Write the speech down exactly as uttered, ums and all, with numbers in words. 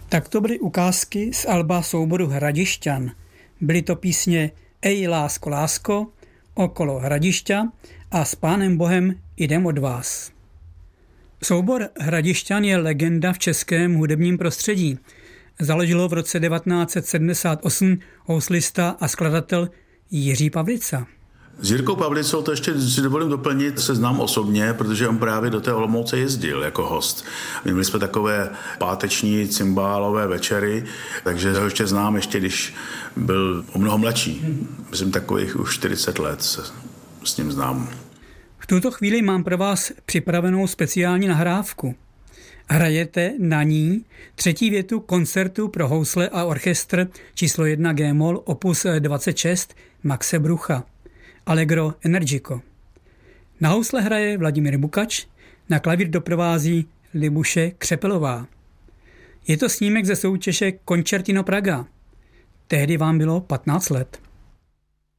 Tak to byly ukázky z alba souboru Hradišťan. Byly to písně Ej lásko, lásko, Okolo Hradišťa a S Pánem Bohem idem od vás. Soubor Hradišťan je legenda v českém hudebním prostředí. Založilo v roce devatenáct set sedmdesát osm houslista a skladatel Jiří Pavlica. S Jirkou Pavlicou, to ještě si dovolím doplnit, se znám osobně, protože on právě do té Olomouce jezdil jako host. Měli jsme takové páteční cymbálové večery, takže ho ještě znám, ještě když byl o mnoho mladší. Myslím, takových už čtyřicet let se s ním znám. V tuto chvíli mám pro vás připravenou speciální nahrávku. Hrajete na ní třetí větu koncertu pro housle a orchestr číslo jedna G-moll opus dvacet šest Maxe Brucha. Allegro Energico. Na housle hraje Vladimír Bukač, na klavír doprovází Libuše Křepelová. Je to snímek ze soutěže Concertino Praga. Tehdy vám bylo patnáct let.